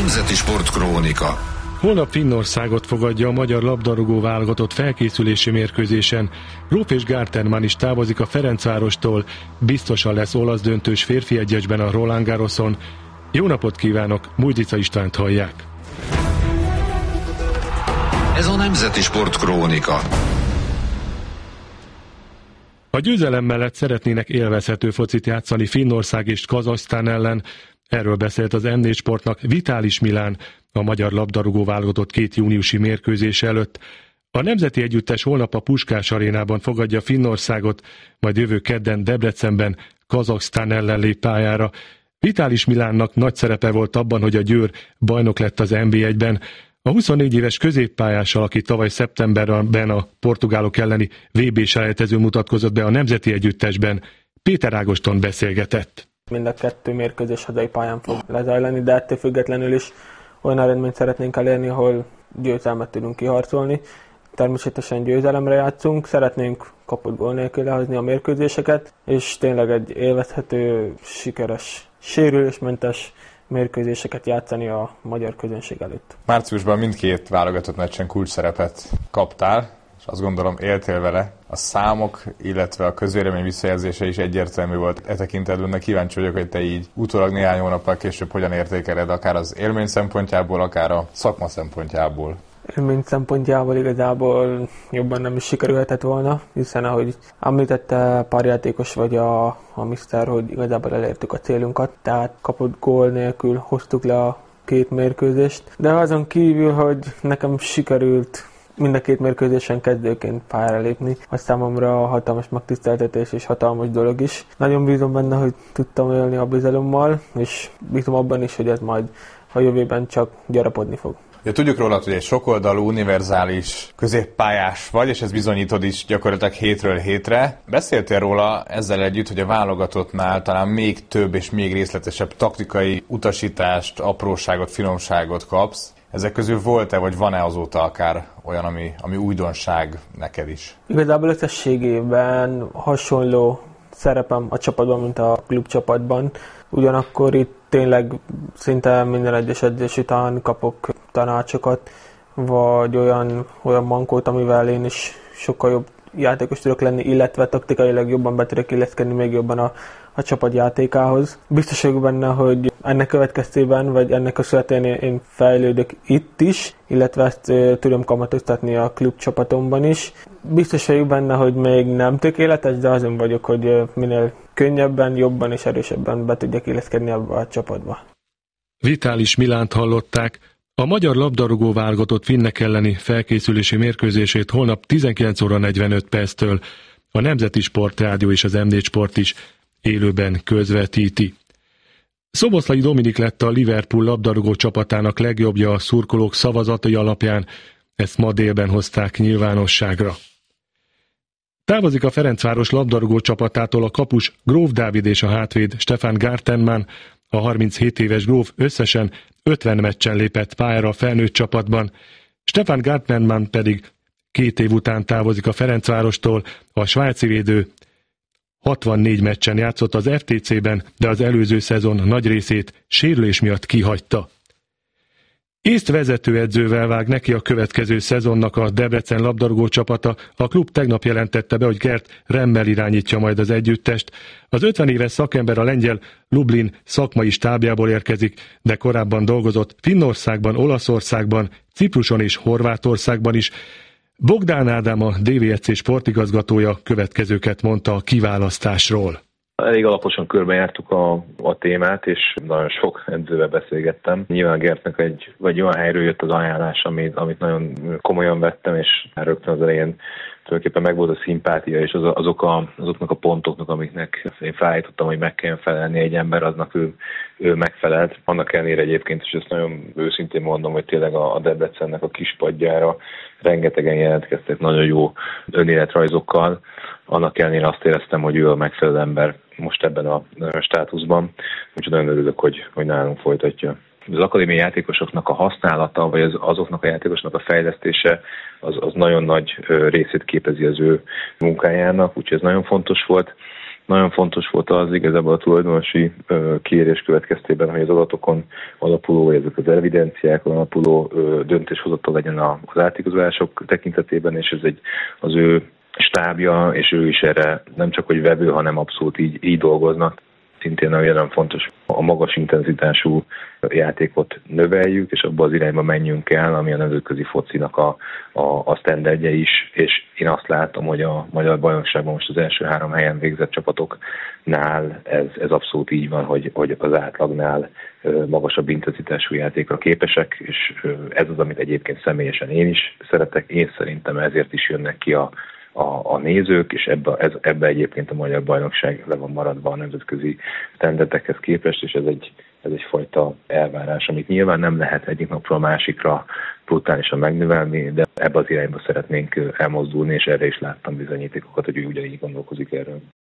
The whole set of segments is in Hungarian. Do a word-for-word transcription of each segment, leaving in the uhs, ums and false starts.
Nemzeti Sportkrónika. Holnap Finnországot fogadja a magyar labdarúgó válogatott felkészülési mérkőzésen. Gróf és Gartenmann is távozik a Ferencvárostól, biztosan lesz olasz döntős férfi egyesben a Roland Garroson. Jó napot kívánok, Mújdica Istvánt hallják. Ez a Nemzeti Sportkrónika. A győzelem mellett szeretnének élvezhető focit játszani Finnország és Kazahsztán ellen. Erről beszélt az em négy Sportnak Vitalis Milán a magyar labdarúgó válogatott két júniusi mérkőzés előtt. A nemzeti együttes holnap a Puskás arénában fogadja Finnországot, majd jövő kedden Debrecenben Kazahsztán ellen lép pályára. Vitalis Milánnak nagy szerepe volt abban, hogy a Győr bajnok lett az en bé egyben. A huszonnégy éves középpályással, aki tavaly szeptemberben a portugálok elleni vé bé-selejtezőn mutatkozott be a nemzeti együttesben, Péter Ágoston beszélgetett. Mind a kettő mérkőzés hazai pályán fog lezajlani, de ettől függetlenül is olyan eredményt szeretnénk elérni, ahol győzelmet tudunk kiharcolni. Természetesen győzelemre játszunk, szeretnénk kapott gól nélkül lehozni a mérkőzéseket, és tényleg egy élvezhető, sikeres, sérülésmentes mérkőzéseket játszani a magyar közönség előtt. Márciusban mindkét válogatott meccsen kulcs szerepet kaptál, és azt gondolom éltél vele. A számok, illetve a közvélemény visszajelzése is egyértelmű volt. E tekintetben kíváncsi vagyok, hogy te így utólag néhány hónappal később hogyan értékeled, akár az élmény szempontjából, akár a szakma szempontjából. Élmény szempontjából igazából jobban nem is sikerülhetett volna, hiszen ahogy említette pár játékos vagy a, a miszter, hogy igazából elértük a célunkat, tehát kapott gól nélkül hoztuk le a két mérkőzést. De azon kívül, hogy nekem sikerült mind a két mérkőzésen kezdőként pályára lépni, az számomra hatalmas megtiszteltetés és hatalmas dolog is. Nagyon bízom benne, hogy tudtam élni a bizalommal, és bízom abban is, hogy ez majd a jövőben csak gyarapodni fog. Ja, tudjuk rólad, hogy egy sokoldalú, univerzális középpályás vagy, és ez bizonyítod is gyakorlatilag hétről hétre. Beszéltél róla ezzel együtt, hogy a válogatottnál talán még több és még részletesebb taktikai utasítást, apróságot, finomságot kapsz. Ezek közül volt-e, vagy van-e azóta akár olyan, ami, ami újdonság neked is? Igazából összességében hasonló szerepem a csapatban, mint a klubcsapatban. Ugyanakkor itt tényleg szinte minden egyes edzés után kapok tanácsokat, vagy olyan, olyan mankót, amivel én is sokkal jobb játékos tudok lenni, illetve taktikailag jobban be tudok illeszkedni még jobban a, a csapat játékához. Biztos vagyok benne, hogy ennek következtében, vagy ennek köszönhetően én fejlődök itt is, illetve ezt e, tudom kamatoztatni a klub csapatomban is. Biztos vagyok benne, hogy még nem tökéletes, de azon vagyok, hogy minél könnyebben, jobban és erősebben be tudjak illeszkedni abba a csapatba. Vitalis Milánt hallották. A magyar labdarúgó válogatott finnek elleni felkészülési mérkőzését holnap tizenkilenc óra negyvenöt perctől a Nemzeti Sportrádió és az em négy Sport is élőben közvetíti. Szoboszlai Dominik lett a Liverpool labdarúgó csapatának legjobbja a szurkolók szavazatai alapján, ezt ma délben hozták nyilvánosságra. Távozik a Ferencváros labdarúgó csapatától a kapus Gróf Dávid és a hátvéd Stefan Gartenmann. A harminchét éves Gróf összesen ötven meccsen lépett pályára a felnőtt csapatban, Stefan Gartenmann pedig két év után távozik a Ferencvárostól, a svájci védő hatvannégy meccsen játszott az ef té cében, de az előző szezon nagy részét sérülés miatt kihagyta. Észt vezetőedzővel vág neki a következő szezonnak a Debrecen labdarúgó csapata. A klub tegnap jelentette be, hogy Gert Remmel irányítja majd az együttest. Az ötven éves szakember a lengyel Lublin szakmai stábjából érkezik, de korábban dolgozott Finnországban, Olaszországban, Cipruson és Horvátországban is. Bogdán Ádám, a dé vé e cé sportigazgatója következőket mondta a kiválasztásról. Elég alaposan körbejártuk a, a témát, és nagyon sok edzővel beszélgettem. Nyilván Gertnek egy, vagy olyan helyről jött az ajánlás, amit, amit nagyon komolyan vettem, és rögtön az elején tulajdonképpen megvolt a szimpátia, és az, azok a, azoknak a pontoknak, amiknek én felállítottam, hogy meg kell felelni egy ember, aznak ő, ő megfelelt. Annak ellenére egyébként, és ezt nagyon őszintén mondom, hogy tényleg a, a Debrecennek a kispadjára rengetegen jelentkeztek nagyon jó önéletrajzokkal. Annak ellenére azt éreztem, hogy ő a megfelelő ember most ebben a státuszban, úgyhogy nagyon örülök, hogy, hogy nálunk folytatja. Az akadémiai játékosoknak a használata, vagy az, azoknak a játékosoknak a fejlesztése, az, az nagyon nagy részét képezi az ő munkájának, úgyhogy ez nagyon fontos volt. nagyon fontos volt az igazából a tulajdonosi kiérés következtében, hogy az adatokon alapuló, vagy ezek az evidenciákon alapuló döntéshozatal legyen az átigazolások tekintetében, és ez egy az ő stábja, és ő is erre nem csak hogy vevő, hanem abszolút így, így dolgoznak. Szintén nagyon fontos a magas intenzitású játékot növeljük, és abba az irányba menjünk el, ami a nemzetközi focinak a, a, a standardje is, és én azt látom, hogy a magyar bajnokságban most az első három helyen végzett csapatoknál ez, ez abszolút így van, hogy, hogy az átlagnál magasabb intenzitású játékra képesek, és ez az, amit egyébként személyesen én is szeretek, én szerintem ezért is jönnek ki a A, a nézők, és ebbe, ez, ebbe egyébként a magyar bajnokság le van maradva a nemzetközi standardekhez képest, és ez egy, ez egy fajta elvárás, amit nyilván nem lehet egyik napról a másikra brutálisan megnövelni, de ebbe az irányba szeretnénk elmozdulni, és erre is láttam bizonyítékokat, hogy ő ugyanígy gondolkozik erről.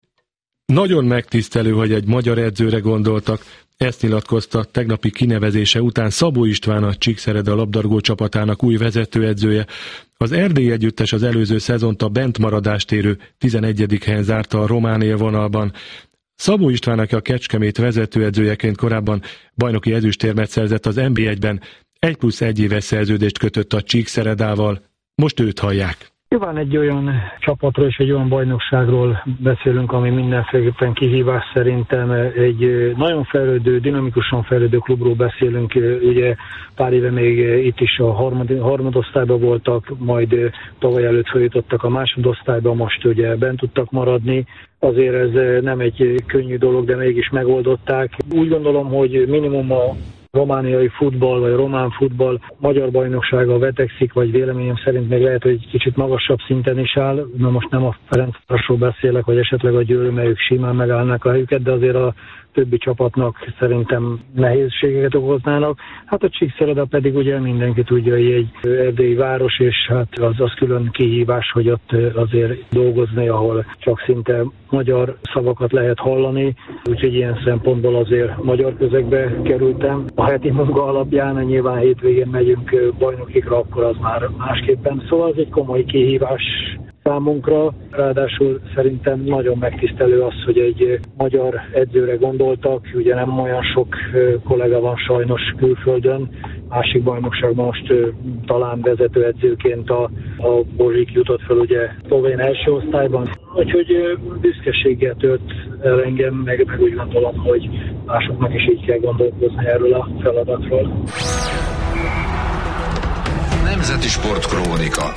Nagyon megtisztelő, hogy egy magyar edzőre gondoltak. Ezt nyilatkozta tegnapi kinevezése után Szabó István, a Csíkszereda labdarúgó csapatának új vezetőedzője. Az erdélyi együttes az előző szezont a bentmaradást érő tizenegyedik helyen zárta a román élvonalban. Szabó István, aki a Kecskemét vezetőedzőjeként korábban bajnoki ezüstérmet szerzett az en bé egyben, egy plusz egy éves szerződést kötött a Csíkszeredával. Most őt hallják. Nyilván egy olyan csapatról és egy olyan bajnokságról beszélünk, ami mindenféleképpen kihívás szerintem. Egy nagyon fejlődő, dinamikusan fejlődő klubról beszélünk. Ugye pár éve még itt is a harmad, harmadosztályban voltak, majd tavaly előtt feljutottak a másodosztályba, most ugye bent tudtak maradni. Azért ez nem egy könnyű dolog, de mégis megoldották. Úgy gondolom, hogy minimum a romániai futball, vagy román futball magyar bajnoksága vetekszik, vagy véleményem szerint még lehet, hogy egy kicsit magasabb szinten is áll. Na most nem a Ferencvárosról beszélek, vagy esetleg a Győr, mert ők simán megállnak a helyüket, de azért a többi csapatnak szerintem nehézségeket okoznának. Hát a Csíkszereda pedig ugye mindenki tudja, hogy egy erdélyi város, és hát az, az külön kihívás, hogy ott azért dolgozni, ahol csak szinte magyar szavakat lehet hallani, úgyhogy ilyen szempontból azért magyar közegbe kerültem. A heti munka alapján, nyilván hétvégén megyünk bajnokikra, akkor az már másképpen. Szóval ez egy komoly kihívás számunkra, ráadásul szerintem nagyon megtisztelő az, hogy egy magyar edzőre gondoltak, ugye nem olyan sok kollega van sajnos külföldön, másik bajnokságban most talán vezetőedzőként a, a Bozsik jutott fel ugye szlovén első osztályban, úgyhogy büszkeséggel tölt el engem, meg, meg úgy gondolom, hogy másoknak is így kell gondolkozni erről a feladatról. Nemzeti Sportkrónika.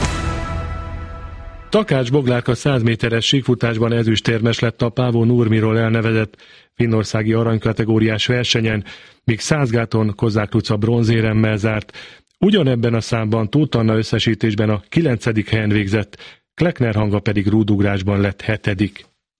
Takács Boglárka száz méteres síkfutásban ezüstérmes lett a Paavo Nurmiról elnevezett finnországi aranykategóriás versenyen, míg százgáton Kozák Luca bronzéremmel zárt. Ugyanebben a számban Tóth Anna összesítésben a kilencedik helyen végzett, Kleckner Hanga pedig rúdugrásban lett hetedik.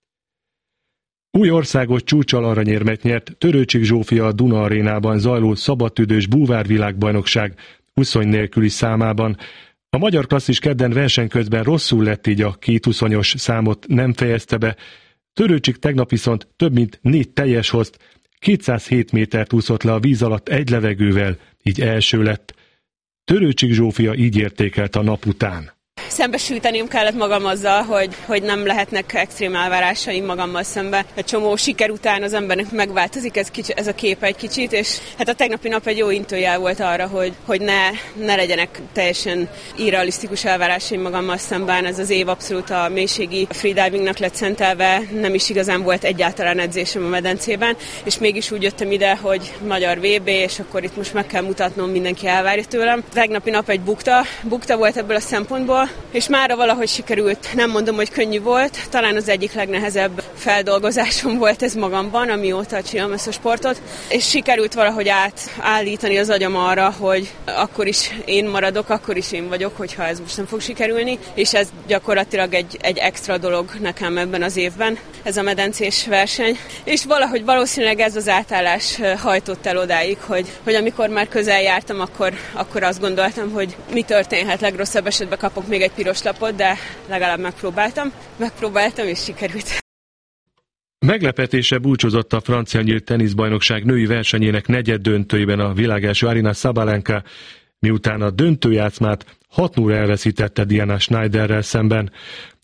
Új országos csúccsal aranyérmet nyert Törőcsik Zsófia a Duna arénában zajló szabadtüdős búvárvilágbajnokság úszony nélküli számában. A magyar klasszis kedden verseny közben rosszul lett, így a kétúszonyos számot nem fejezte be. Törőcsik tegnap viszont több mint négy teljes hozt, kétszázhét métert úszott le a víz alatt egy levegővel, így első lett. Törőcsik Zsófia így értékelt a nap után. Szembesülteném kellett magam azzal, hogy, hogy nem lehetnek extrém elvárásaim magammal szemben. Egy csomó siker után az embernek megváltozik ez, kicsi, ez a kép egy kicsit, és hát a tegnapi nap egy jó intőjel volt arra, hogy, hogy ne, ne legyenek teljesen irrealisztikus elvárásaim magammal szemben. Ez az év abszolút a mélységi freedivingnak lett szentelve, nem is igazán volt egyáltalán edzésem a medencében, és mégis úgy jöttem ide, hogy magyar vé bé, és akkor itt most meg kell mutatnom, mindenki elvárja tőlem. A tegnapi nap egy bukta, bukta volt ebből a szempontból, és mára valahogy sikerült. Nem mondom, hogy könnyű volt, talán az egyik legnehezebb feldolgozásom volt ez magamban, amióta csinálom ezt a sportot, és sikerült valahogy átállítani az agyam arra, hogy akkor is én maradok, akkor is én vagyok, hogyha ez most nem fog sikerülni, és ez gyakorlatilag egy, egy extra dolog nekem ebben az évben, ez a medencés verseny, és valahogy valószínűleg ez az átállás hajtott el odáig, hogy, hogy amikor már közel jártam, akkor, akkor azt gondoltam, hogy mi történhet, legrosszabb esetben kapok még egy piros lapot, de legalább megpróbáltam. Megpróbáltam, és sikerült. Meglepetése búcsúzott a francia nyílt teniszbajnokság női versenyének negyed döntőjében a világelső Aryna Sabalenka, miután a döntőjátszmát hat null elveszítette Diana Schneiderrel szemben.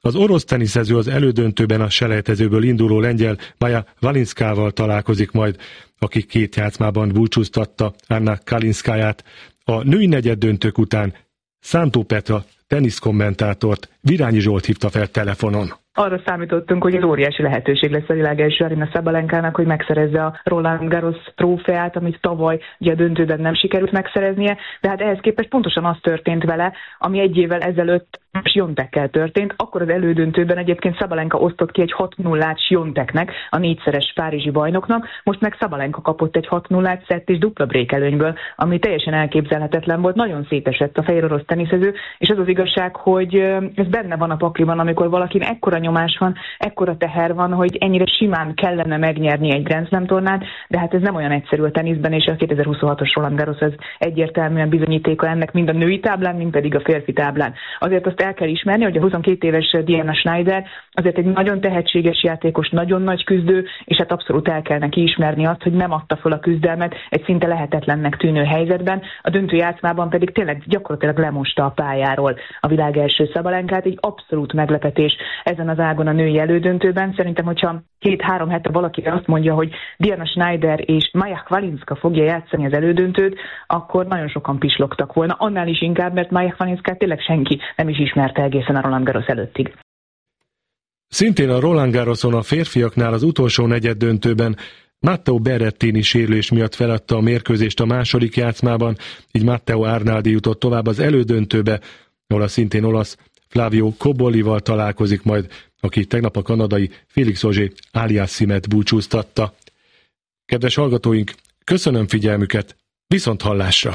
Az orosz teniszező az elődöntőben a selejtezőből induló lengyel Maja Valinszkával találkozik majd, aki két játszmában búcsúztatta Anna Kalinszkáját. A női negyeddöntők után Szántó Petra teniszkommentátort Virányi Zsolt hívta fel telefonon. Arra számítottunk, hogy ez óriási lehetőség lesz a világ első Aryna Sabalenkának, hogy megszerezze a Roland Garros trófeát, amit tavaly ugye a döntőben nem sikerült megszereznie, de hát ehhez képest pontosan az történt vele, ami egy évvel ezelőtt Swiatekkel történt. Akkor az elődöntőben egyébként Sabalenka osztott ki egy hat nullát Swiateknek, a négyszeres párizsi bajnoknak, most meg Sabalenka kapott egy hat nullát szett és dupla break előnyből, ami teljesen elképzelhetetlen volt, nagyon szétesett a fehér orosz teniszező, és az az igazság, hogy ez benne van a pakliban, amikor valakin ekkora nyomás van, ekkora teher van, hogy ennyire simán kellene megnyerni egy Grand Slam tornát, de hát ez nem olyan egyszerű a teniszben, és a kétezer-huszonhatos Roland Garros az egyértelműen bizonyítéka ennek mind a női táblán, mind pedig a férfi táblán. Azért azt el kell ismerni, hogy a huszonkét éves Diana Schneider azért egy nagyon tehetséges játékos, nagyon nagy küzdő, és hát abszolút el kell neki ismerni azt, hogy nem adta föl a küzdelmet egy szinte lehetetlennek tűnő helyzetben, a döntő játszmában pedig tényleg gyakorlatilag lemosta a pályáról a világ első Sabalenkát, egy abszolút meglepetés ezen az ágon a női elődöntőben. Szerintem, hogyha két-három hete valaki azt mondja, hogy Diana Schneider és Maja Valinszka fogja játszani az elődöntőt, akkor nagyon sokan pislogtak volna. Annál is inkább, mert Maja Valinszkát tényleg senki nem is ismerte egészen a Roland Garros előttig. Szintén a Roland Garroson a férfiaknál az utolsó negyeddöntőben Matteo Berrettini sérülés miatt feladta a mérkőzést a második játszmában, így Matteo Arnaldi jutott tovább az elődöntőbe, ahol a szintén olasz Flavio Cobollival találkozik majd, aki tegnap a kanadai Félix Auger-Aliassimet búcsúztatta. Kedves hallgatóink, köszönöm figyelmüket, viszont hallásra!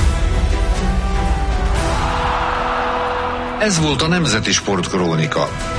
Ez volt a Nemzeti Sportkrónika.